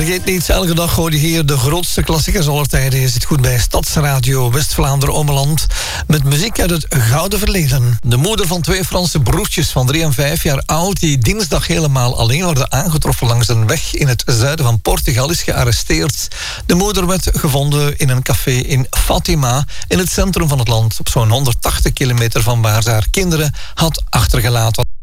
Vergeet niet, elke dag hoor je hier de grootste klassiekers aller tijden. Je zit goed bij Stadsradio West-Vlaanderen-Ommeland met muziek uit het gouden verleden. De moeder van 2 Franse broertjes van 3 en 5 jaar oud, die dinsdag helemaal alleen worden aangetroffen langs een weg in het zuiden van Portugal, is gearresteerd. De moeder werd gevonden in een café in Fatima, in het centrum van het land, op zo'n 180 kilometer van waar ze haar kinderen had achtergelaten.